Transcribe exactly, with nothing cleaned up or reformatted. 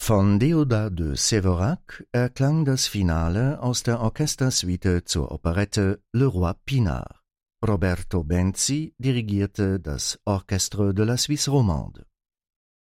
Von Déodat de Séverac erklang das Finale aus der Orchestersuite zur Operette Le Roi Pinard. Roberto Benzi dirigierte das Orchestre de la Suisse Romande.